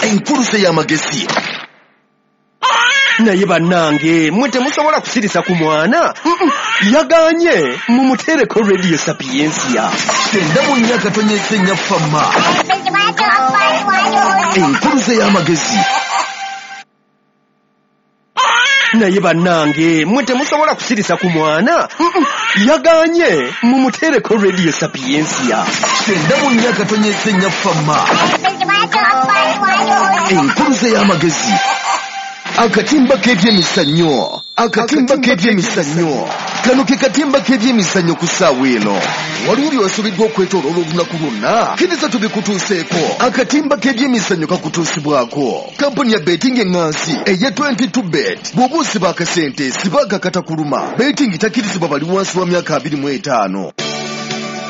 Enkuluze y'amagezi. Naye bannange mwe temusobola kusirisa ku mwana yaganye mumutereko Radio Sapiensia. Tenda mu nnyaka tonyesenya fama. Enkuluze y'amagezi. Naye bannange mwe temusobola kusirisa ku mwana yaganye mumutereko Radio Sapiensia. Tenda mu nnyaka tonyesenya fama. Enkuluze y'amagezi. Akatimba k'ebyemizannyo. Akatimba k'ebyemizannyo. Kano ke katimba k'ebyemizannyo ku ssaawa eno. Waliwo wasubiddwa okwetooloola olunaku lwonna. Kkiriza tubikutuuseeko. Akatimba k'ebyemizannyo kakutuusibwako. Kampuni ya Betting Engansi eya 22bet. Bw'oba osiba akasente siba akakata kuluma. Betting takkirizibwa bali wansi wa myaka 25.